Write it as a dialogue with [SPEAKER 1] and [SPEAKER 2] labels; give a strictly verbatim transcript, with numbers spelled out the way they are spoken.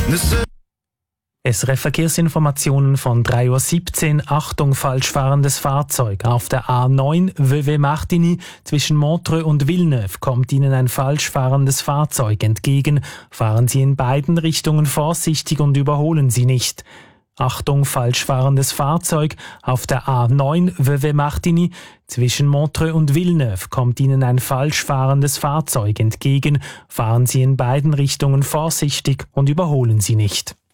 [SPEAKER 1] S R F Verkehrsinformationen von drei Uhr siebzehn. Achtung, falsch fahrendes Fahrzeug. Auf der A neun Vevey-Martigny zwischen Montreux und Villeneuve kommt Ihnen ein falsch fahrendes Fahrzeug entgegen. Fahren Sie in beiden Richtungen vorsichtig und überholen Sie nicht. Achtung, falsch fahrendes Fahrzeug. Auf der A neun Vevey-Martigny zwischen Montreux und Villeneuve kommt Ihnen ein falsch fahrendes Fahrzeug entgegen. Fahren Sie in beiden Richtungen vorsichtig und überholen Sie nicht.